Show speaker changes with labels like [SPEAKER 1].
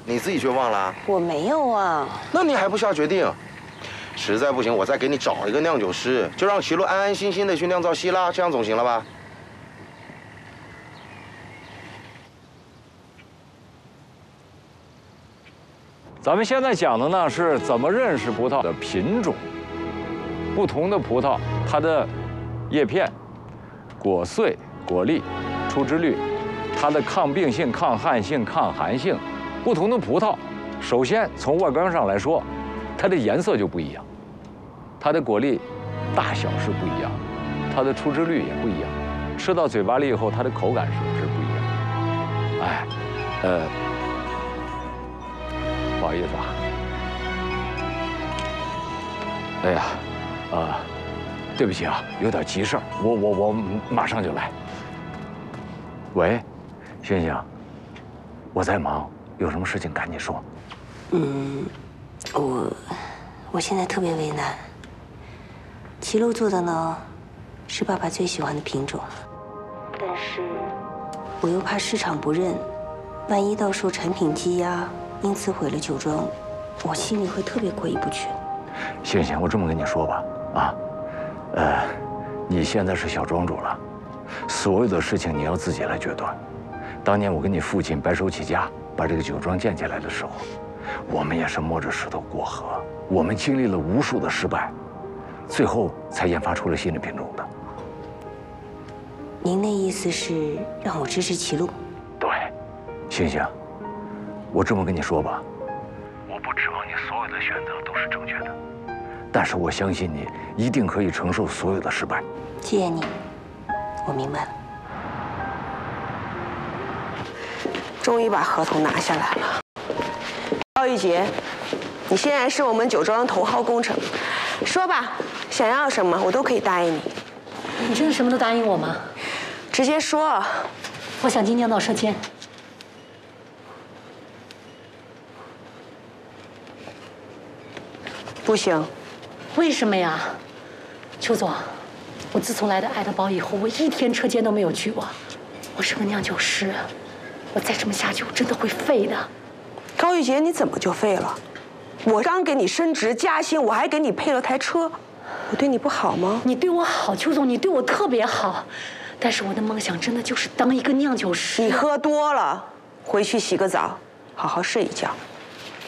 [SPEAKER 1] 你自己却忘了？
[SPEAKER 2] 我没有啊。
[SPEAKER 1] 那你还不下决定？实在不行，我再给你找一个酿酒师，就让齐路安安心心的去酿造希拉，这样总行了吧？
[SPEAKER 3] 咱们现在讲的呢是怎么认识葡萄的品种，不同的葡萄它的叶片、果穗、果粒、出汁率，它的抗病性、抗旱性、抗寒性，不同的葡萄，首先从外观上来说，它的颜色就不一样，它的果粒大小是不一样，它的出汁率也不一样，吃到嘴巴里以后，它的口感是不是不一样？哎，不好意思啊，哎呀，对不起啊，有点急事儿，我马上就来。喂，星星，我在忙，有什么事情赶紧说。
[SPEAKER 2] 我现在特别为难。齐路做的呢，是爸爸最喜欢的品种，但是我又怕市场不认，万一到时候产品积压，因此毁了酒庄，我心里会特别过意不去。
[SPEAKER 3] 星星，我这么跟你说吧，你现在是小庄主了，所有的事情你要自己来决断。当年我跟你父亲白手起家把这个酒庄建起来的时候，我们也是摸着石头过河，我们经历了无数的失败，最后才研发出了新的品种的。
[SPEAKER 2] 您的意思是让我支持齐路？
[SPEAKER 3] 对，星星，我这么跟你说吧，我不指望你所有的选择都是正确的，但是我相信你一定可以承受所有的失败。
[SPEAKER 2] 谢谢你，我明白了。
[SPEAKER 4] 终于把合同拿下来了。高玉洁，你现在是我们酒庄的头号功臣，说吧，想要什么我都可以答应你。
[SPEAKER 5] 你真的什么都答应我吗？
[SPEAKER 4] 直接说。
[SPEAKER 5] 我想进酿造社签。
[SPEAKER 4] 不行。
[SPEAKER 5] 为什么呀？邱总，我自从来到爱德堡以后，我一天车间都没有去过。我是个酿酒师，我再这么下去，我真的会废的。
[SPEAKER 4] 高玉洁，你怎么就废了？我刚给你升职加薪，我还给你配了台车，我对你不好吗？
[SPEAKER 5] 你对我好，邱总，你对我特别好，但是我的梦想真的就是当一个酿酒师。
[SPEAKER 4] 你喝多了，回去洗个澡，好好睡一觉。